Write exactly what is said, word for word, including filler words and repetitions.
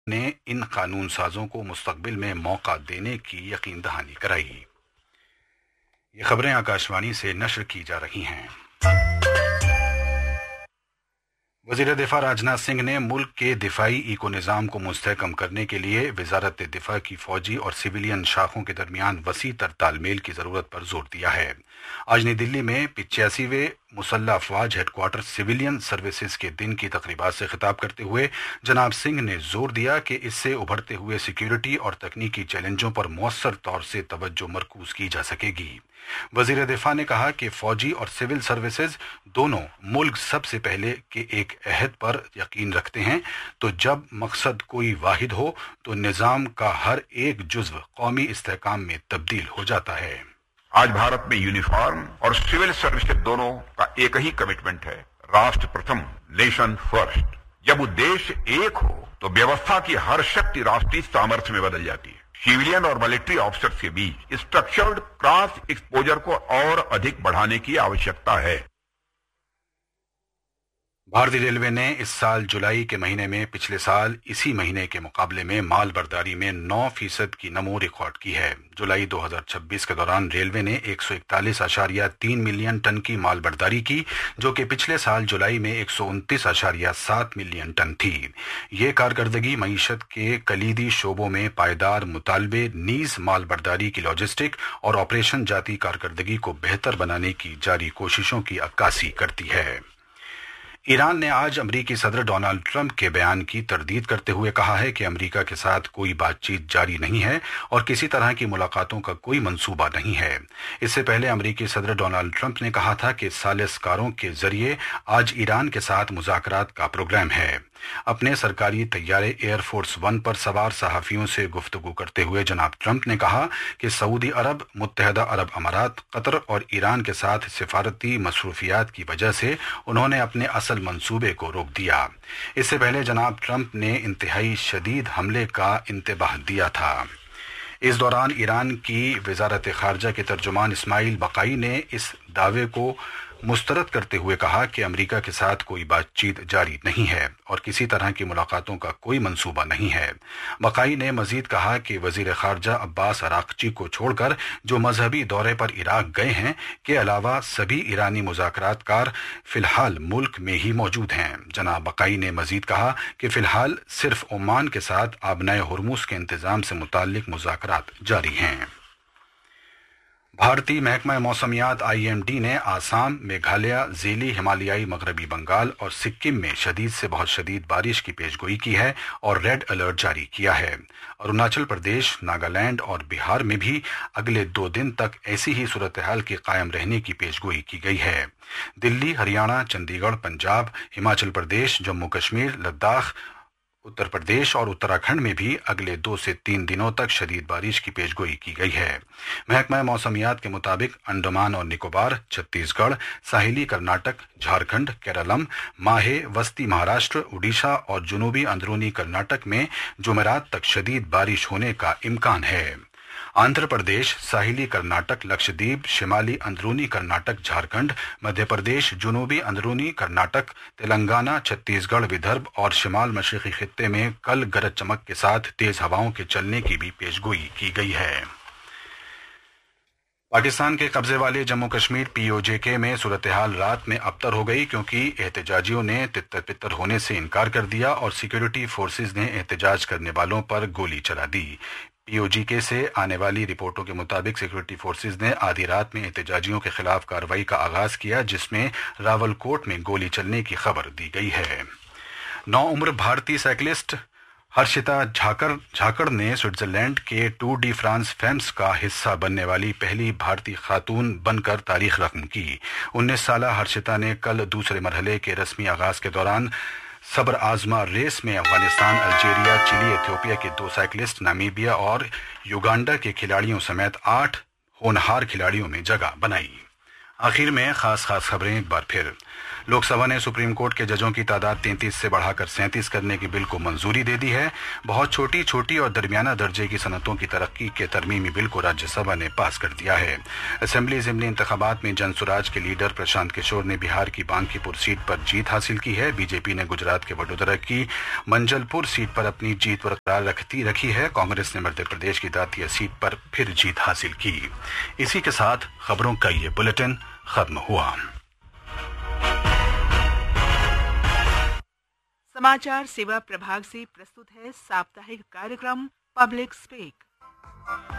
نے इन कानून साजों को मुस्तकबिल में मौका देने की यकीन दहानी कराई। ये खबरें आकाशवाणी से नशर की जा रही हैं। वज़ीर दिफा राजनाथ सिंह ने मुल्क के दिफाई इको निज़ाम को मुस्तहकम करने के लिए वज़ारत दिफा की फ़ौजी और सिविलियन शाखों के दरमियान वसी तर तालमेल की ज़रूरत पर जोर दिया है। आज नई दिल्ली में पिचासीवें मुसल्लह अफवाज हेडक्वार्टर सिविलियन सर्विसेज के दिन की तकरीबात से खिताब करते हुए जनाब सिंह ने जोर दिया कि इससे उभरते हुए सिक्योरिटी और तकनीकी चैलेंजों पर मौसर तौर से तवज्जो मरकूज की जा सकेगी। वज़ीर दिफा ने कहा कि फ़ौजी और सिविल सर्विसेज दोनों मुल्क सबसे पहले के एक अहद पर यकीन रखते हैं, तो जब मकसद कोई वाहिद हो तो निज़ाम का हर एक जुज़्व कौमी इस्तेहकाम में तब्दील हो जाता है। आज भारत में यूनिफॉर्म और सिविल सर्विसेज दोनों का एक ही कमिटमेंट है, राष्ट्र प्रथम, नेशन फर्स्ट। जब उद्देश्य एक हो तो व्यवस्था की हर शक्ति राष्ट्रीय सामर्थ्य में बदल जाती है। सिविलियन और मिलिट्री ऑफिसर्स के बीच स्ट्रक्चर्ड क्रॉस एक्सपोजर को और अधिक बढ़ाने की आवश्यकता है। भारतीय रेलवे ने इस साल जुलाई के महीने में पिछले साल इसी महीने के मुकाबले में माल बर्दारी में नौ फीसद की नमो रिकॉर्ड की है। जुलाई दो हज़ार छब्बीस के दौरान रेलवे ने एक सौ इकतालीस आशारिया तीन मिलियन टन की माल बर्दारी की, जो कि पिछले साल जुलाई में एक सौ उनतीस आशारिया सात मिलियन टन थी। ये कारकर्दगी मईशत के कलीदी शोबों में पायदार मुतालबे, नीज माल बर्दारी की लॉजिस्टिक और ऑपरेशन जाती कारकर्दगी को बेहतर बनाने की जारी कोशिशों की अक्कासी करती है। ईरान ने आज अमरीकी सदर डोनाल्ड ट्रंप के बयान की तरदीद करते हुए कहा है कि अमरीका के साथ कोई बातचीत जारी नहीं है और किसी तरह की मुलाकातों का कोई मंसूबा नहीं है। इससे पहले अमरीकी सदर डोनाल्ड ट्रंप ने कहा था कि सालिसकारों के जरिए आज ईरान के साथ मुज़ाकरात का प्रोग्राम है। अपने सरकारी तैयारे एयरफोर्स वन पर सवार सहाफ़ियों से गुफ्तगू करते हुए जनाब ट्रंप ने कहा कि सऊदी अरब, मुत्तहदा अरब अमारात, कतर और ईरान के साथ सिफारती मसरूफियात की वजह से उन्होंने अपने असल मंसूबे को रोक दिया। इससे पहले जनाब ट्रंप ने इंतहाई शदीद हमले का इंतबाह दिया था। इस दौरान ईरान की वज़ारत ख़ारजा के तर्जुमान इस्माइल बक़ाई ने इस दावे को मुस्तरद करते हुए कहा कि अमेरिका के साथ कोई बातचीत जारी नहीं है और किसी तरह की मुलाकातों का कोई मंसूबा नहीं है। बक़ाई ने मजीद कहा कि वज़ीर ख़ारजा अब्बास अराक़ची को छोड़कर जो मजहबी दौरे पर इराक गए हैं के अलावा सभी ईरानी मुज़ाकरातकार फ़िलहाल मुल्क में ही मौजूद हैं। जनाब बक़ाई ने मजीद कहा कि फ़िलहाल सिर्फ ओमान के साथ आबनाए हुर्मुज़ के इंतज़ाम से मुताल्लिक़ मुज़ाकरात जारी हैं। भारतीय महकमा मौसमियात आई एम डी ने आसाम, मेघालय, ज़ेली हिमालयाई मगरबी बंगाल और सिक्किम में शदीद से बहुत शदीद बारिश की पेशगोई की है और रेड अलर्ट जारी किया है। अरुणाचल प्रदेश, नागालैंड और बिहार में भी अगले दो दिन तक ऐसी ही सूरत हाल के कायम रहने की पेशगोई की गई है। दिल्ली, हरियाणा, चंडीगढ़, पंजाब, हिमाचल प्रदेश, जम्मू कश्मीर, लद्दाख, उत्तर प्रदेश और उत्तराखंड में भी अगले दो से तीन दिनों तक शदीद बारिश की पेशगोई की गई है। महकमा मौसमियात के मुताबिक अंडमान और निकोबार, छत्तीसगढ़, साहिली कर्नाटक, झारखंड, केरलम, माहे, वस्ती महाराष्ट्र, उड़ीसा और जुनूबी अंदरूनी कर्नाटक में जुमेरात तक शदीद बारिश होने का इम्कान है। आंध्र प्रदेश, साहिली कर्नाटक, लक्षद्वीप, शिमाली अंदरूनी कर्नाटक, झारखंड, मध्य प्रदेश, जुनूबी अंदरूनी कर्नाटक, तेलंगाना, छत्तीसगढ़, विदर्भ और शिमाल मशरक़ी खित्ते में कल गरज चमक के साथ तेज हवाओं के चलने की भी पेशगोई की गई है। पाकिस्तान के कब्जे वाले जम्मू कश्मीर पी ओ जे के में सूरत हाल रात में अबतर हो गई, क्योंकि एहतजाजियों ने तितर बितर होने से इनकार कर दिया और सिक्योरिटी फोर्सेज ने एहतजाज करने वालों पर गोली चला दी। पी ओ जी के से आने वाली रिपोर्टों के मुताबिक सिक्योरिटी फोर्सेज ने आधी रात में एहतजाजियों के खिलाफ कार्रवाई का आगाज किया, जिसमें रावलकोट में गोली चलने की खबर दी गई है। नौ उम्र भारतीय साइकिलिस्ट हर्षिता झाकर झाकड़ ने स्विट्जरलैंड के टूर डी फ्रांस फेम्स का हिस्सा बनने वाली पहली भारतीय खातून बनकर तारीख रकम की। उन्नीस साल हर्षिता ने कल दूसरे मरहले के रस्मी आगाज के दौरान सब्र आजमा रेस में अफगानिस्तान, अल्जीरिया, चिली, इथियोपिया के दो साइकिलिस्ट, नामीबिया और युगांडा के खिलाड़ियों समेत आठ होनहार खिलाड़ियों में जगह बनाई। आखिर में खास खास खबरें एक बार फिर। लोकसभा ने सुप्रीम कोर्ट के जजों की तादाद तैंतीस से बढ़ाकर सैंतीस करने के बिल को मंजूरी दे दी है। बहुत छोटी छोटी और दरमियाना दर्जे की सनतों की तरक्की के तरमीमी बिल को राज्यसभा ने पास कर दिया है। असेंबली ज़िमनी इंतखाबात में जनसुराज के लीडर प्रशांत किशोर ने बिहार की बांकीपुर सीट पर जीत हासिल की है। बीजेपी ने गुजरात के वडोदरा की मंजलपुर सीट पर अपनी जीत बरकरार रखती रखी है। कांग्रेस ने मध्य प्रदेश की दातिया सीट पर फिर जीत हासिल की। इसी के साथ खबरों का ये बुलेटिन खत्म हुआ। समाचार सेवा प्रभाग से प्रस्तुत है साप्ताहिक कार्यक्रम पब्लिक स्पीक।